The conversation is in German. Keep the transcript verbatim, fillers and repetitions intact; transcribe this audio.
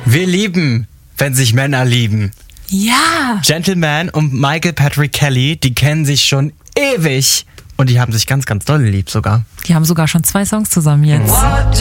Wir lieben, wenn sich Männer lieben. Ja. Gentleman und Michael Patrick Kelly, die kennen sich schon ewig. Und die haben sich ganz, ganz doll lieb sogar. Die haben sogar schon zwei Songs zusammen jetzt.